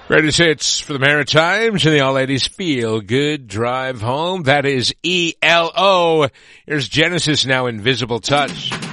Greatest hits for the Maritimes and the all-ladies feel-good drive home. That is ELO. Here's Genesis now, Invisible Touch.